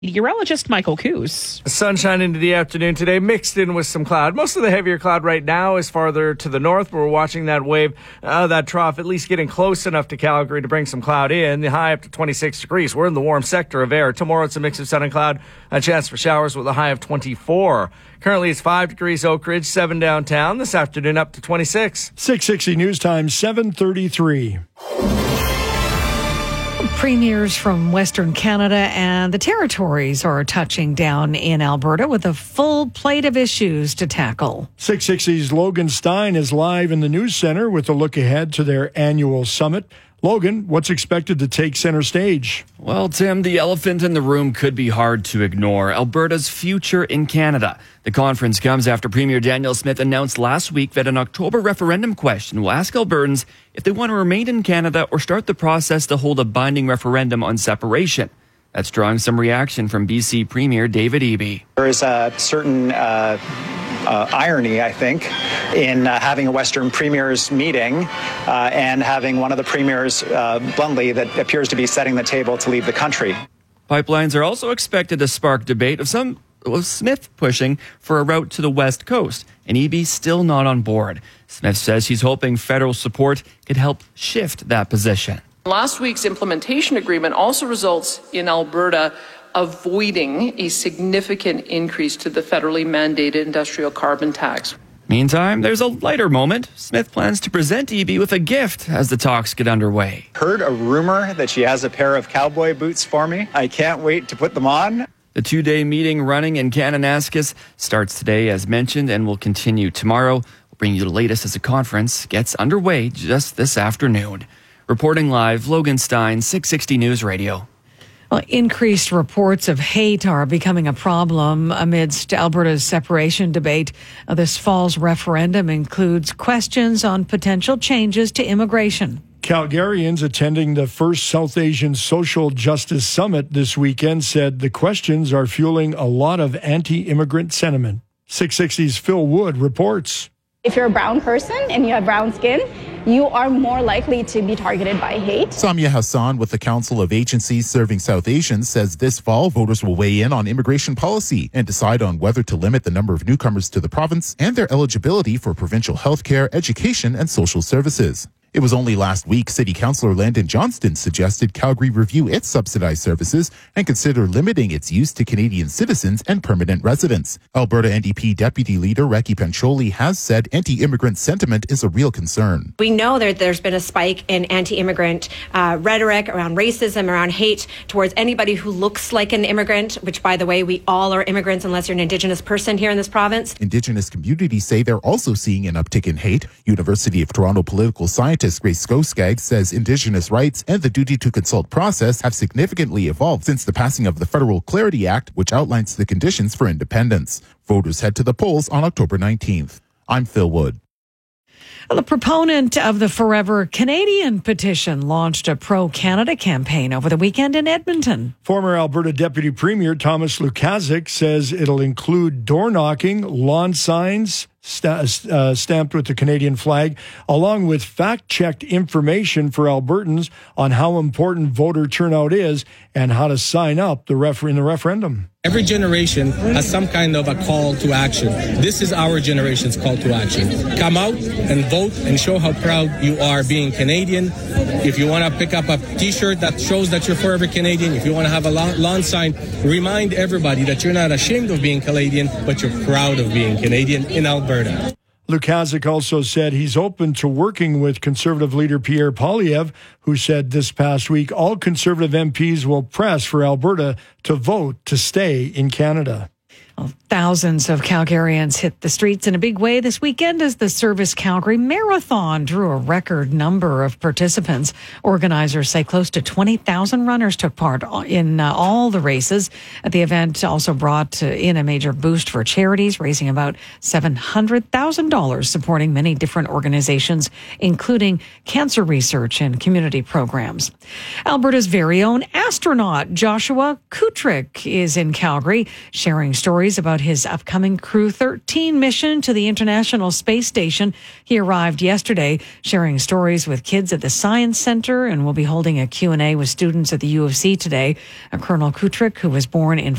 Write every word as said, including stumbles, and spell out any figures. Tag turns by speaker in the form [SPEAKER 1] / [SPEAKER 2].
[SPEAKER 1] Meteorologist Michael Coos.
[SPEAKER 2] Sunshine into the afternoon today, mixed in with some cloud. Most of the heavier cloud right now is farther to the north, but we're watching that wave, uh, that trough, at least getting close enough to Calgary to bring some cloud in. The high up to twenty-six degrees. We're in the warm sector of air. Tomorrow it's a mix of sun and cloud, a chance for showers with a high of twenty-four. Currently it's five degrees Oak Ridge, seven downtown. This afternoon up to twenty-six.
[SPEAKER 3] six sixty News Time, seven thirty-three.
[SPEAKER 4] Premiers from Western Canada and the territories are touching down in Alberta with a full plate of issues to tackle.
[SPEAKER 3] six sixty's Logan Stein is live in the news center with a look ahead to their annual summit. Logan, what's expected to take center stage?
[SPEAKER 5] Well, Tim, the elephant in the room could be hard to ignore. Alberta's future in Canada. The conference comes after Premier Danielle Smith announced last week that an October referendum question will ask Albertans if they want to remain in Canada or start the process to hold a binding referendum on separation. That's drawing some reaction from B C Premier David Eby.
[SPEAKER 6] There is a certain uh, uh, irony, I think, in uh, having a Western Premiers meeting uh, and having one of the premiers, uh, bluntly, that appears to be setting the table to leave the country.
[SPEAKER 5] Pipelines are also expected to spark debate of some with Smith pushing for a route to the West Coast, and Eby still not on board. Smith says he's hoping federal support could help shift that position.
[SPEAKER 7] Last week's implementation agreement also results in Alberta avoiding a significant increase to the federally mandated industrial carbon tax.
[SPEAKER 5] Meantime, there's a lighter moment. Smith plans to present Eby with a gift as the talks get underway.
[SPEAKER 6] Heard a rumor that she has a pair of cowboy boots for me. I can't wait to put them on.
[SPEAKER 5] The two-day meeting running in Kananaskis starts today, as mentioned, and will continue tomorrow. We'll bring you the latest as the conference gets underway just this afternoon. Reporting live, Logan Stein, six sixty News Radio.
[SPEAKER 4] Well, increased reports of hate are becoming a problem amidst Alberta's separation debate. Uh, this fall's referendum includes questions on potential changes to immigration.
[SPEAKER 3] Calgarians attending the first South Asian Social Justice Summit this weekend said the questions are fueling a lot of anti-immigrant sentiment. six sixty's Phil Wood reports.
[SPEAKER 8] If you're a brown person and you have brown skin, you are more likely to be targeted by hate.
[SPEAKER 9] Samia Hassan with the Council of Agencies Serving South Asians says this fall voters will weigh in on immigration policy and decide on whether to limit the number of newcomers to the province and their eligibility for provincial health care, education, and social services. It was only last week City Councillor Landon Johnston suggested Calgary review its subsidized services and consider limiting its use to Canadian citizens and permanent residents. Alberta N D P Deputy Leader Recchi Pancholi has said anti-immigrant sentiment is a real concern.
[SPEAKER 10] We know that there's been a spike in anti-immigrant uh, rhetoric around racism, around hate towards anybody who looks like an immigrant, which, by the way, we all are immigrants unless you're an Indigenous person here in this province.
[SPEAKER 9] Indigenous communities say they're also seeing an uptick in hate. University of Toronto political scientist Grace Skoskag says Indigenous rights and the duty to consult process have significantly evolved since the passing of the Federal Clarity Act, which outlines the conditions for independence. Voters head to the polls on October nineteenth. I'm Phil Wood.
[SPEAKER 4] The proponent of the Forever Canadian petition launched a pro-Canada campaign over the weekend in Edmonton.
[SPEAKER 3] Former Alberta Deputy Premier Thomas Lukaszuk says it'll include door knocking, lawn signs, St- uh, stamped with the Canadian flag, along with fact-checked information for Albertans on how important voter turnout is and how to sign up the refer- in the referendum.
[SPEAKER 11] Every generation has some kind of a call to action. This is our generation's call to action. Come out and vote and show how proud you are being Canadian. If you want to pick up a T-shirt that shows that you're forever Canadian, if you want to have a lawn sign, remind everybody that you're not ashamed of being Canadian, but you're proud of being Canadian in Alberta.
[SPEAKER 3] Lukaszuk also said he's open to working with Conservative leader Pierre Poilievre, who said this past week all Conservative M Ps will press for Alberta to vote to stay in Canada.
[SPEAKER 4] Well, thousands of Calgarians hit the streets in a big way this weekend as the Service Calgary Marathon drew a record number of participants. Organizers say close to twenty thousand runners took part in uh, all the races. The event also brought uh, in a major boost for charities, raising about seven hundred thousand dollars, supporting many different organizations, including cancer research and community programs. Alberta's very own astronaut, Joshua Kutrick, is in Calgary, sharing stories stories about his upcoming Crew thirteen mission to the International Space Station. He arrived yesterday, sharing stories with kids at the Science Center, and will be holding a Q and A with students at the U of C today. Uh, Colonel Kutrick, who was born in